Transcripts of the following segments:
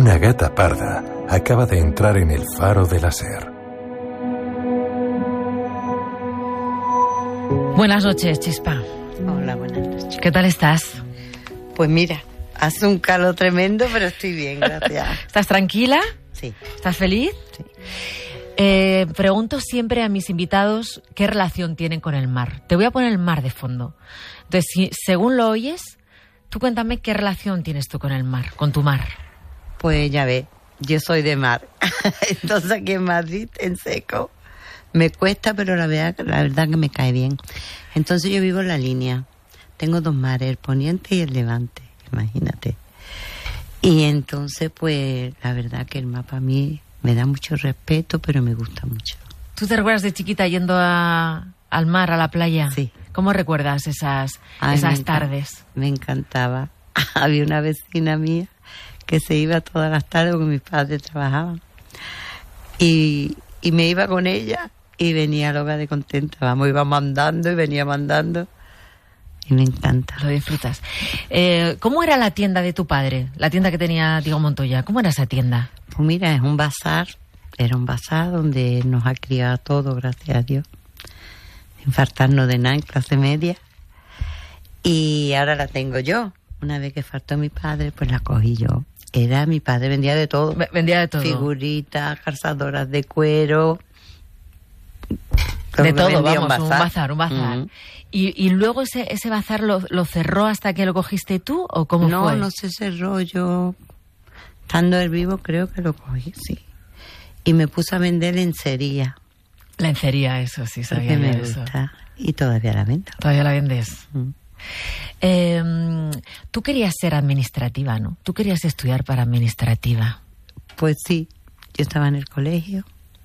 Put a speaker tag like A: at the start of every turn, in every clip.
A: Una gata parda acaba de entrar en el faro de la SER.
B: Buenas noches, Chispa.
C: Hola, buenas noches.
B: ¿Qué tal estás?
C: Pues mira, hace un calor tremendo, pero estoy bien, gracias.
B: ¿Estás tranquila?
C: Sí.
B: ¿Estás feliz?
C: Sí.
B: Pregunto siempre a mis invitados qué relación tienen con el mar. Te voy a poner el mar de fondo. Entonces, según lo oyes, tú cuéntame qué relación tienes tú con el mar, con tu mar.
C: Pues ya ves, yo soy de mar. Entonces aquí en Madrid, en seco, me cuesta, pero la verdad que me cae bien. Entonces yo vivo en la línea. Tengo dos mares, el poniente y el levante, imagínate. Y entonces, pues, la verdad que el mar para mí me da mucho respeto, pero me gusta mucho.
B: ¿Tú te recuerdas de chiquita yendo al mar, a la playa?
C: Sí.
B: ¿Cómo recuerdas esas tardes?
C: Me encantaba. Había una vecina mía que se iba todas las tardes porque mis padres trabajaban. Y me iba con ella y venía loca de contenta. Vamos, íbamos andando y veníamos andando. Y me encanta.
B: Lo disfrutas. ¿Cómo era la tienda de tu padre? La tienda que tenía Diego Montoya. ¿Cómo era esa tienda?
C: Pues mira, es un bazar. Era un bazar donde nos ha criado todo, gracias a Dios. Sin faltarnos de nada en clase media. Y ahora la tengo yo. Una vez que faltó mi padre, pues la cogí yo. Mi padre vendía de todo.
B: Vendía de todo.
C: Figuritas, calzadoras de cuero.
B: De todo, vamos, un bazar.
C: Uh-huh.
B: ¿Y luego ese bazar lo cerró hasta que lo cogiste tú o cómo fue?
C: No se cerró. Yo, estando él vivo, creo que lo cogí, sí. Y me puse a vender lencería.
B: Lencería, eso sí, sabía
C: me
B: eso.
C: Gusta. Y todavía la vendo.
B: ¿Todavía la vendes?
C: Uh-huh.
B: Tú querías ser administrativa, ¿no? Tú querías estudiar para administrativa.
C: Pues sí, yo estaba en el colegio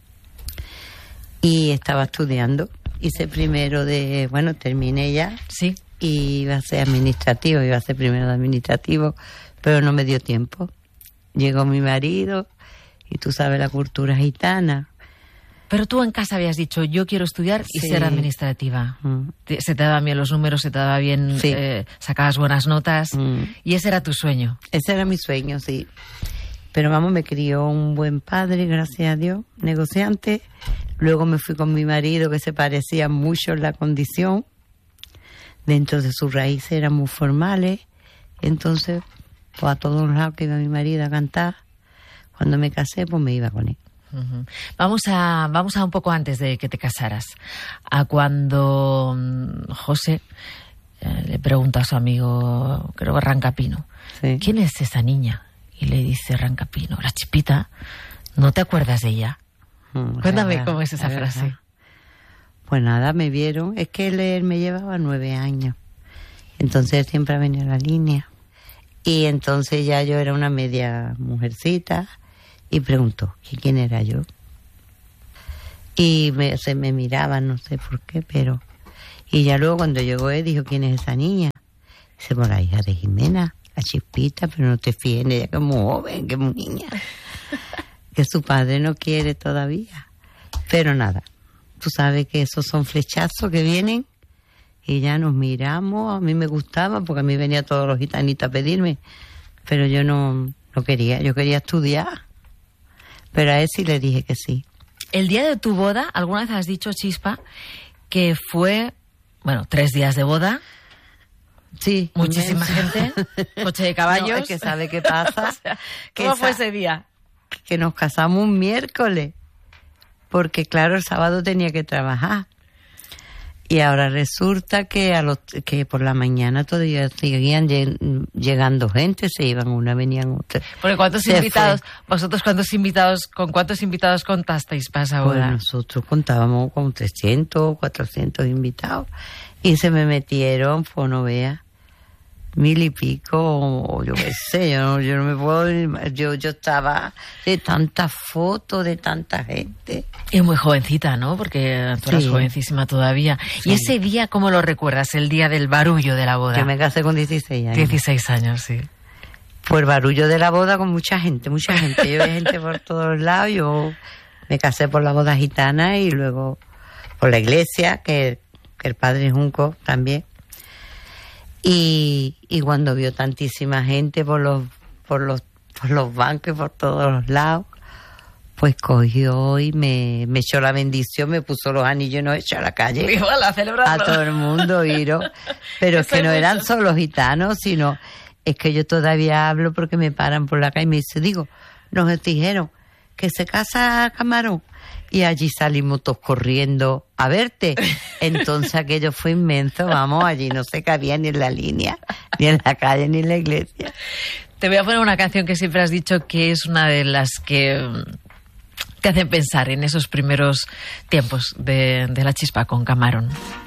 C: y estaba estudiando. Hice primero terminé ya.
B: Sí.
C: Y iba a ser administrativo, iba a ser primero de administrativo, pero no me dio tiempo. Llegó mi marido y tú sabes la cultura gitana.
B: Pero tú en casa habías dicho, yo quiero estudiar y ser administrativa.
C: Mm.
B: Se te daban bien los números, se te daba bien,
C: sí.
B: Sacabas buenas notas. Y ese era tu sueño.
C: Ese era mi sueño, sí. Pero vamos, me crió un buen padre, gracias a Dios, negociante. Luego me fui con mi marido, que se parecía mucho en la condición. Dentro de sus raíces eran muy formales. Entonces, pues a todos lados que iba mi marido a cantar, cuando me casé, pues me iba con él.
B: Uh-huh. Vamos a un poco antes de que te casaras, a cuando José le pregunta a su amigo, creo que Rancapino,
C: sí.
B: ¿Quién es esa niña? Y le dice Rancapino, la Chispita, ¿no te acuerdas de ella? Cuéntame cómo es esa frase.
C: Pues nada, me vieron, es que él me llevaba 9 años, entonces siempre ha venido a la línea, y entonces ya yo era una media mujercita. Y preguntó quién era yo. Y se me miraban, no sé por qué, pero... Y ya luego cuando llegó él, dijo, ¿quién es esa niña? Dice, por la hija de Jimena, la Chispita, pero no te fíes en ella, que es muy joven, que es muy niña. Que su padre no quiere todavía. Pero nada, tú sabes que esos son flechazos que vienen y ya nos miramos. A mí me gustaba, porque a mí venían todos los gitanitos a pedirme, pero yo no quería, yo quería estudiar. Pero a él sí le dije que sí.
B: El día de tu boda, ¿alguna vez has dicho, Chispa, que fue, 3 días de boda?
C: Sí.
B: Muchísima gente, coche de caballos.
C: No, es que ¿sabe qué pasa?
B: ¿Cómo fue ese día?
C: Que nos casamos un miércoles. Porque claro, el sábado tenía que trabajar. Y ahora resulta que que por la mañana todavía seguían llegando gente, se iban una, venían otra.
B: Porque ¿con cuántos invitados contasteis para esa boda?
C: Pues nosotros contábamos con 300, 400 invitados. Y se me metieron, pues no veas, 1000 y pico, o yo qué sé, yo no me puedo... Yo estaba de tantas fotos, de tanta gente.
B: Y muy jovencita, ¿no? Porque tú eras jovencísima todavía. Sí. ¿Y ese día cómo lo recuerdas, el día del barullo de la boda?
C: Yo me casé con 16 años.
B: 16 años, sí.
C: Pues el barullo de la boda con mucha gente. Yo veía gente por todos lados. Yo me casé por la boda gitana y luego por la iglesia, que el padre Junco también. Y cuando vio tantísima gente por los por los bancos y por todos los lados. Pues cogió y me echó la bendición, me puso los anillos y nos echó a la calle.
B: Igual, a celebrarlo.
C: A todo el mundo, Iro. Pero es que no eran solo gitanos, sino es que yo todavía hablo porque me paran por la calle y me dicen, digo, nos dijeron que se casa Camarón. Y allí salimos todos corriendo a verte. Entonces aquello fue inmenso, vamos, allí no se cabía ni en la línea, ni en la calle, ni en la iglesia.
B: Te voy a poner una canción que siempre has dicho que es una de las que te hacen pensar en esos primeros tiempos de La Chispa con Camarón.